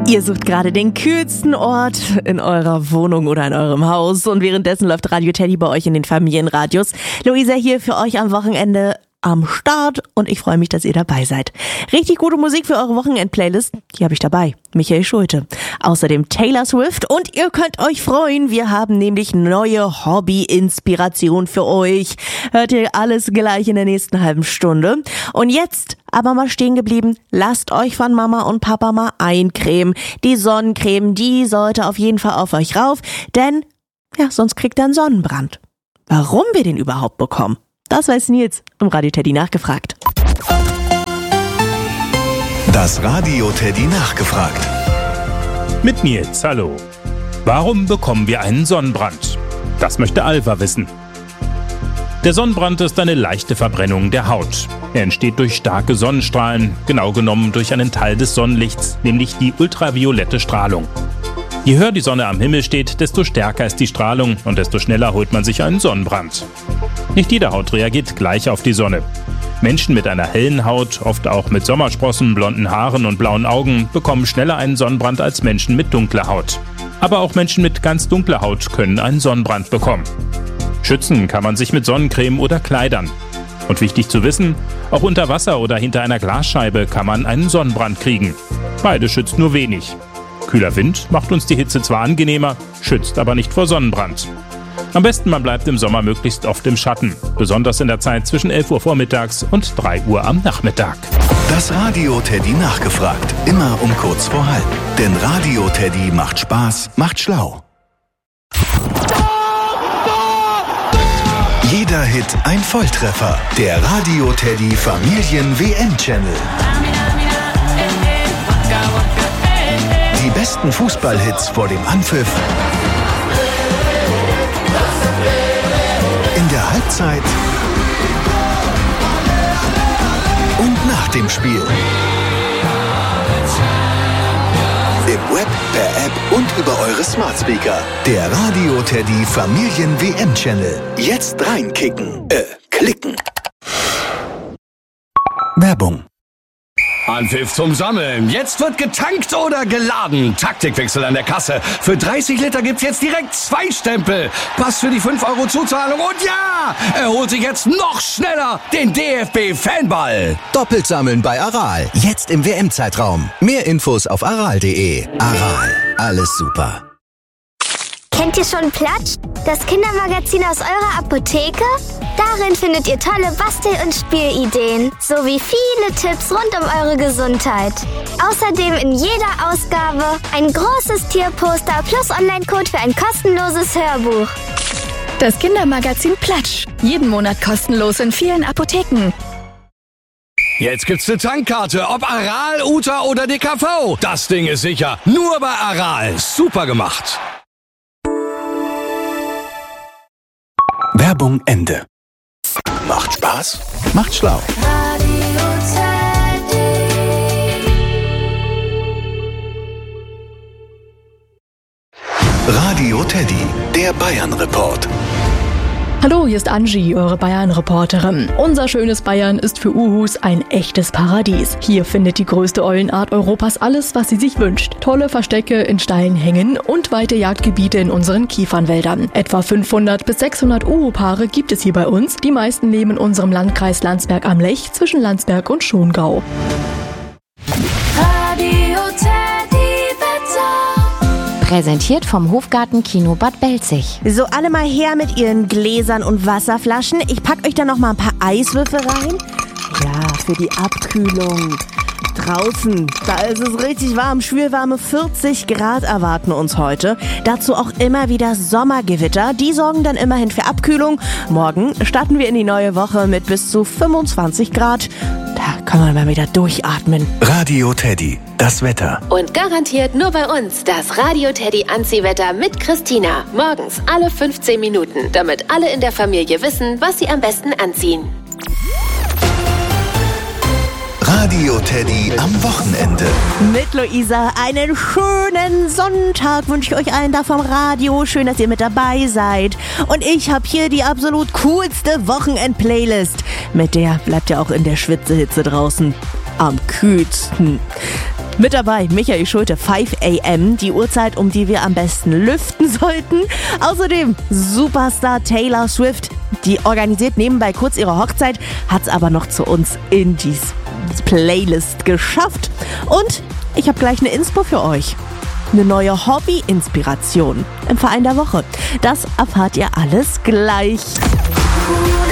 Ihr sucht gerade den kühlsten Ort in eurer Wohnung oder in eurem Haus und währenddessen läuft Radio Teddy bei euch in den Familienradios. Luisa hier für euch am Wochenende am Start und ich freue mich, dass ihr dabei seid. Richtig gute Musik für eure Wochenend-Playlist, die habe ich dabei. Michael Schulte. Außerdem Taylor Swift und ihr könnt euch freuen, wir haben nämlich neue Hobby-Inspiration für euch. Hört ihr alles gleich in der nächsten halben Stunde. Und jetzt aber mal stehen geblieben, lasst euch von Mama und Papa mal eincremen. Die Sonnencreme, die sollte auf jeden Fall auf euch rauf, denn ja, sonst kriegt ihr einen Sonnenbrand. Warum wir den überhaupt bekommen? Das weiß Nils im Radio Teddy nachgefragt. Das Radio Teddy nachgefragt. Mit Nils, hallo. Warum bekommen wir einen Sonnenbrand? Das möchte Alva wissen. Der Sonnenbrand ist eine leichte Verbrennung der Haut. Er entsteht durch starke Sonnenstrahlen, genau genommen durch einen Teil des Sonnenlichts, nämlich die ultraviolette Strahlung. Je höher die Sonne am Himmel steht, desto stärker ist die Strahlung und desto schneller holt man sich einen Sonnenbrand. Nicht jede Haut reagiert gleich auf die Sonne. Menschen mit einer hellen Haut, oft auch mit Sommersprossen, blonden Haaren und blauen Augen, bekommen schneller einen Sonnenbrand als Menschen mit dunkler Haut. Aber auch Menschen mit ganz dunkler Haut können einen Sonnenbrand bekommen. Schützen kann man sich mit Sonnencreme oder Kleidern. Und wichtig zu wissen, auch unter Wasser oder hinter einer Glasscheibe kann man einen Sonnenbrand kriegen. Beide schützt nur wenig. Kühler Wind macht uns die Hitze zwar angenehmer, schützt aber nicht vor Sonnenbrand. Am besten man bleibt im Sommer möglichst oft im Schatten, besonders in der Zeit zwischen 11 Uhr vormittags und 3 Uhr am Nachmittag. Das Radio Teddy nachgefragt, immer um kurz vor halb. Denn Radio Teddy macht Spaß, macht schlau. Jeder Hit ein Volltreffer. Der Radio Teddy Familien-WM-Channel. Die besten Fußballhits vor dem Anpfiff, in der Halbzeit und nach dem Spiel. Im Web, per App und über eure Smart Speaker. Der Radio Teddy Familien-WM-Channel. Jetzt reinkicken. Klicken. Werbung. Anpfiff zum Sammeln. Jetzt wird getankt oder geladen. Taktikwechsel an der Kasse. Für 30 Liter gibt's jetzt direkt 2 Stempel. Pass für die 5 € Zuzahlung. Und ja, er holt sich jetzt noch schneller den DFB-Fanball. Doppelt sammeln bei Aral. Jetzt im WM-Zeitraum. Mehr Infos auf aral.de. Aral. Alles super. Kennt ihr schon Platsch? Das Kindermagazin aus eurer Apotheke? Darin findet ihr tolle Bastel- und Spielideen, sowie viele Tipps rund um eure Gesundheit. Außerdem in jeder Ausgabe ein großes Tierposter plus Online-Code für ein kostenloses Hörbuch. Das Kindermagazin Platsch. Jeden Monat kostenlos in vielen Apotheken. Jetzt gibt's eine Tankkarte, ob Aral, Uta oder DKV. Das Ding ist sicher. Nur bei Aral. Super gemacht. Werbung Ende. Macht Spaß, macht schlau. Radio Teddy, der Bayern-Report. Hallo, hier ist Angie, eure Bayern-Reporterin. Unser schönes Bayern ist für Uhus ein echtes Paradies. Hier findet die größte Eulenart Europas alles, was sie sich wünscht. Tolle Verstecke in steilen Hängen und weite Jagdgebiete in unseren Kiefernwäldern. Etwa 500 bis 600 Uhu-Paare gibt es hier bei uns. Die meisten leben in unserem Landkreis Landsberg am Lech zwischen Landsberg und Schongau. Präsentiert vom Hofgarten Kino Bad Belzig. So, alle mal her mit ihren Gläsern und Wasserflaschen. Ich pack euch da noch mal ein paar Eiswürfel rein. Ja, für die Abkühlung. Draußen, da ist es richtig warm. Schwülwarme 40 Grad erwarten uns heute. Dazu auch immer wieder Sommergewitter. Die sorgen dann immerhin für Abkühlung. Morgen starten wir in die neue Woche mit bis zu 25 Grad. Da kann man mal wieder durchatmen. Radio Teddy, das Wetter. Und garantiert nur bei uns das Radio Teddy Anziehwetter mit Christina. Morgens alle 15 Minuten, damit alle in der Familie wissen, was sie am besten anziehen. Radio Teddy am Wochenende. Mit Luisa einen schönen Sonntag wünsche ich euch allen da vom Radio. Schön, dass ihr mit dabei seid. Und ich habe hier die absolut coolste Wochenend-Playlist. Mit der bleibt ihr auch in der Schwitzehitze draußen am kühlsten. Mit dabei Michael Schulte, 5 a.m., die Uhrzeit, um die wir am besten lüften sollten. Außerdem Superstar Taylor Swift, die organisiert nebenbei kurz ihre Hochzeit, hat es aber noch zu uns in die Playlist geschafft. Und ich habe gleich eine Inspo für euch. Eine neue Hobby-Inspiration im Verein der Woche. Das erfahrt ihr alles gleich.